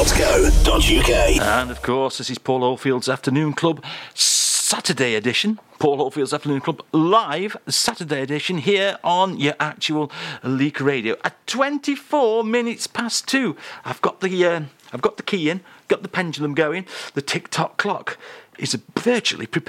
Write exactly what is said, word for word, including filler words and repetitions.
dot co dot uk. And of course, this is Paul Oldfield's Afternoon Club Saturday edition. Paul Oldfield's Afternoon Club live Saturday edition here on your actual Leek Radio at twenty-four minutes past two. I've got the uh, I've got the key in, got the pendulum going. The tick-tock clock is virtually prepared.